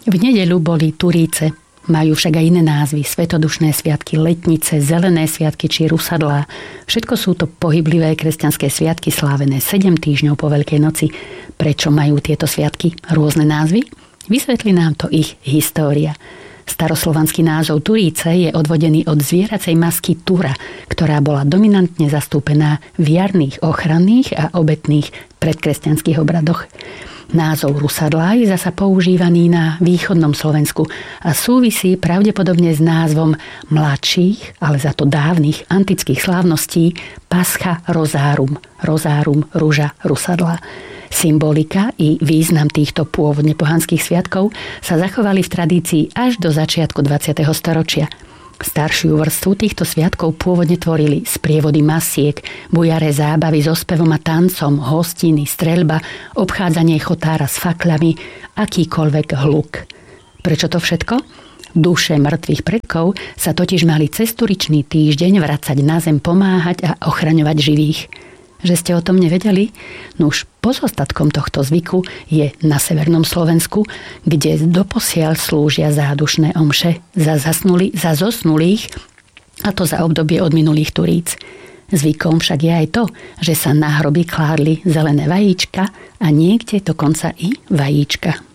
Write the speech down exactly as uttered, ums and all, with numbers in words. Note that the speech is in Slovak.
V nedeľu boli Turíce, majú však aj iné názvy, svetodušné sviatky, letnice, zelené sviatky či rusadlá. Všetko sú to pohyblivé kresťanské sviatky slávené sedem týždňov po Veľkej noci. Prečo majú tieto sviatky rôzne názvy? Vysvetlí nám to ich história. Staroslovanský názov Turíce je odvodený od zvieracej masky Tura, ktorá bola dominantne zastúpená v jarných, ochranných a obetných predkresťanských obradoch. Názov rusadlá je zasa používaný na východnom Slovensku a súvisí pravdepodobne s názvom mladších, ale za to dávnych antických slávností Pascha Rozárum, Rozárum, ruža, rusadla. Symbolika i význam týchto pôvodne pohanských sviatkov sa zachovali v tradícii až do začiatku dvadsiateho storočia. Staršiu vrstvu týchto sviatkov pôvodne tvorili sprievody masiek, bujaré zábavy so spevom a tancom, hostiny, streľba, obchádzanie chotára s fakľami, akýkoľvek hluk. Prečo to všetko? Duše mŕtvych predkov sa totiž mali cez turičný týždeň vracať na zem, pomáhať a ochraňovať živých. Že ste o tom nevedeli? Nuž, pozostatkom tohto zvyku je na severnom Slovensku, kde doposiaľ slúžia zádušné omše za, zasnuli, za zosnulých, a to za obdobie od minulých Turíc. Zvykom však je aj to, že sa na hroby kládli zelené vajíčka a niekde dokonca i vajíčka.